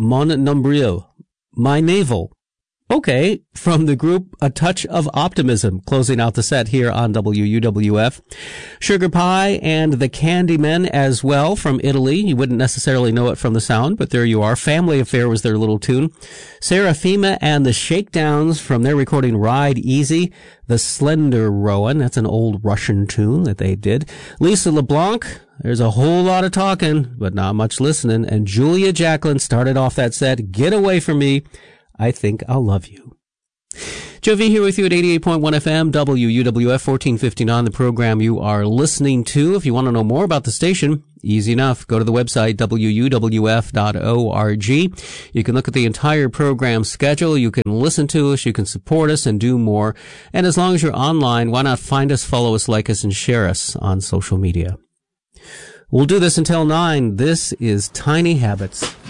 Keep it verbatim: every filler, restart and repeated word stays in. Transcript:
Mon Nombril, My Navel. Okay, from the group A Touch of Optimism, closing out the set here on W U W F. Sugar Pie and the Candymen as well from Italy. You wouldn't necessarily know it from the sound, but there you are. Family Affair was their little tune. Seraphima and the Shakedowns from their recording Ride Easy. The Slender Rowan, that's an old Russian tune that they did. Lisa LeBlanc, there's a whole lot of talking, but not much listening. And Julia Jacqueline started off that set, Get Away From Me, I Think I'll Love You. Joe V here with you at eighty-eight point one F M, W U W F, fourteen fifty-nine, the program you are listening to. If you want to know more about the station, easy enough. Go to the website, W U W F dot org. You can look at the entire program schedule. You can listen to us. You can support us and do more. And as long as you're online, why not find us, follow us, like us, and share us on social media? We'll do this until nine. This is Tiny Habits.